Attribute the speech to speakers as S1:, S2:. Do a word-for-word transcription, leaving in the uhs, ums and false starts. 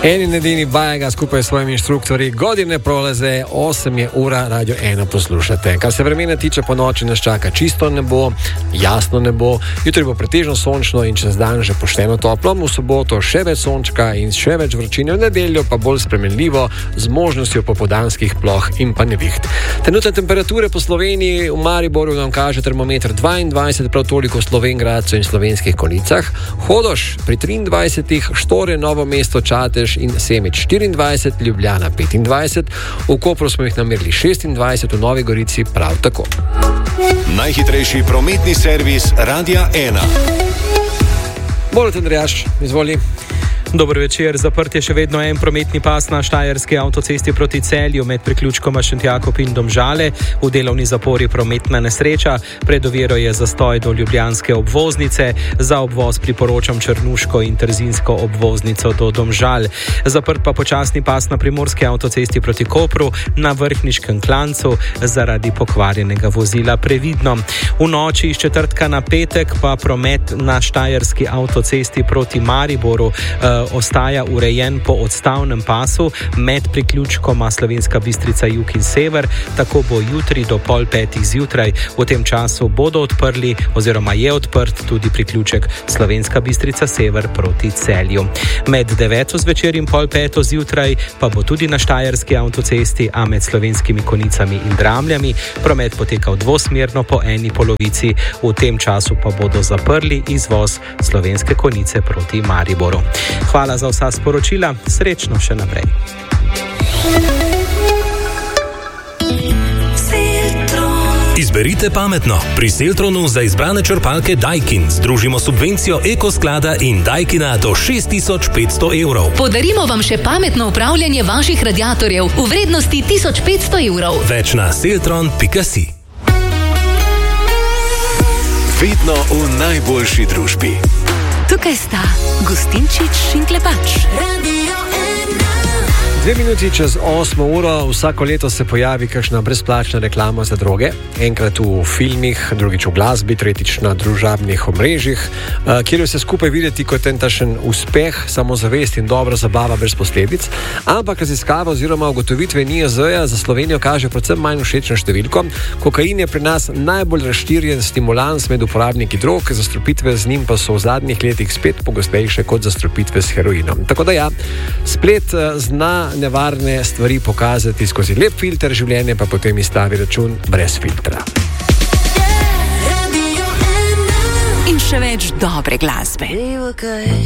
S1: En in edini Bajega skupaj s svojimi inštruktorji godine prolaze, osem je ura, Radio ena poslušate. Kar se vremena tiče, po noči nas čaka čisto nebo, jasno nebo, jutri bo pretežno sončno in čez dan že pošteno toplo, v soboto še več sončka in še več vročine, v nedeljo pa bolj spremenljivo z možnostjo popoldanskih ploh in pa neviht. Trenutne temperature po Sloveniji, v Mariboru nam kaže termometer dvaindvajset, prav toliko v Slovenj Gradcu in Slovenskih Konjicah, Hodoš pri triindvajsetih, Štore, Novo mesto, Čatež in Semič štiriindvajset, Ljubljana petindvajset, v Kopru smo jih namerili šestindvajset, v Novi Gorici prav tako.
S2: Najhitrejši prometni servis Radia ena.
S1: Borut Andrejaš, izvoli.
S3: Dober večer. Zaprt je še vedno en prometni pas na štajerski avtocesti proti Celju med priključkoma Šentjakov in Domžale. V delovni zapori prometna nesreča. Pred oviro je zastoj do ljubljanske obvoznice. Za obvoz priporočam Črnuško in Trzinsko obvoznico do Domžal. Zaprt pa počasni pas na primorski avtocesti proti Kopru na Vrhniškem klancu zaradi pokvarjenega vozila. Previdno. V noči iz četrtka na petek pa promet na štajerski avtocesti proti Mariboru ostaja urejen po odstavnem pasu med priključkoma Slovenska Bistrica jug in sever, tako bo jutri do pol petih zjutraj. V tem času bodo odprli oziroma je odprt tudi priključek Slovenska Bistrica sever proti Celju. Med deveto zvečer in pol peto zjutraj pa bo tudi na štajerski avtocesti, a med Slovenskimi Konjicami in Dramljami promet potekal dvosmerno po eni polovici. V tem času pa bodo zaprli izvoz Slovenske Konjice proti Mariboru. Hvala za vsa sporočila, srečno še naprej.
S4: Izberite pametno. Pri Seltronu za izbrane črpalke Daikin združimo subvencijo Ekosklada in Daikina do šest tisoč petsto evrov.
S5: Podarimo vam še pametno upravljanje vaših radiatorjev v vrednosti tisoč petsto evrov.
S4: Več na seltron pika si.
S2: Vedno v najboljši družbi.
S5: Tukaj sta Gustinčič in Klepač.
S1: Dve minuti čez osmo uro, vsako leto se pojavi kakšna brezplačna reklama za droge. Enkrat v filmih, drugič v glasbi, tretjič na družabnih omrežjih, kjer je vse skupaj videti kot en tašen uspeh, samozavest in dobra zabava brez posledic. Ampak raziskava oziroma ugotovitve N I A Z-ja za Slovenijo kaže predvsem manj všečno številko. Kokain je pri nas najbolj razširjen stimulans med uporabniki drog, zastrupitve z njim pa so v zadnjih letih spet pogostejše kot zastrupitve s heroinom. Tako da ja, splet zna nevarne stvari pokazati skozi lep filter, življenje pa potem izstavi račun brez filtra.
S5: In še več dobre glasbe.